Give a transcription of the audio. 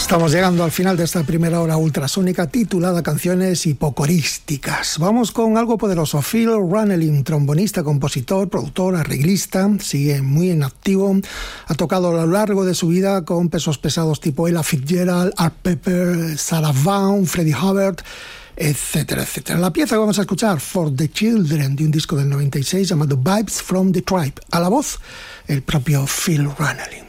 Estamos llegando al final de esta primera hora ultrasónica titulada Canciones hipocorísticas. Vamos con algo poderoso. Phil Ranelin, trombonista, compositor, productor, arreglista, sigue muy en activo. Ha tocado a lo largo de su vida con pesos pesados tipo Ella Fitzgerald, Art Pepper, Sarah Vaughan, Freddie Hubbard, etcétera, etcétera. La pieza que vamos a escuchar, For the Children, de un disco del 96 llamado Vibes from the Tribe. A la voz, el propio Phil Ranelin.